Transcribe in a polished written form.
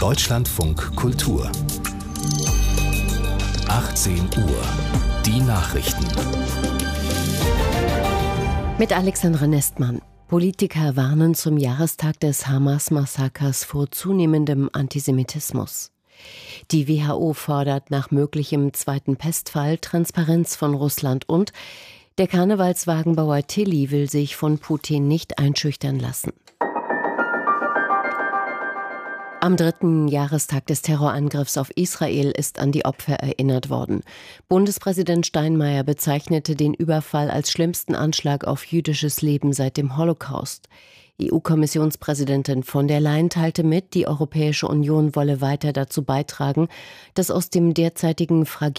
Deutschlandfunk Kultur 18 Uhr. Die Nachrichten. Mit Alexandra Nestmann. Politiker warnen zum Jahrestag des Hamas-Massakers vor zunehmendem Antisemitismus. Die WHO fordert nach möglichem zweiten Pestfall Transparenz von Russland und der Karnevalswagenbauer Tilly will sich von Putin nicht einschüchtern lassen. Am 3. Jahrestag des Terrorangriffs auf Israel ist an die Opfer erinnert worden. Bundespräsident Steinmeier bezeichnete den Überfall als schlimmsten Anschlag auf jüdisches Leben seit dem Holocaust. EU-Kommissionspräsidentin von der Leyen teilte mit, die Europäische Union wolle weiter dazu beitragen, dass aus dem derzeitigen fragilen